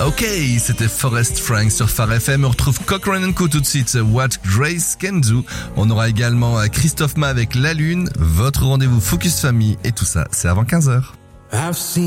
Ok, c'était Forest Frank sur Phare FM. On retrouve Cochrane & Co tout de suite. What Grace Can Do. On aura également Christophe Ma avec La Lune. Votre rendez-vous Focus Famille. Et tout ça, c'est avant 15h.